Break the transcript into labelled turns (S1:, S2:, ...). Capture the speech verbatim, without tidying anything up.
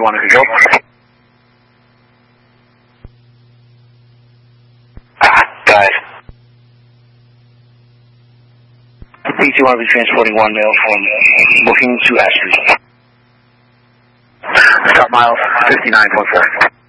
S1: forty-one is go. Ah, guys. P two one will be transporting one male from booking to Ashby. Start miles fifty-nine point four.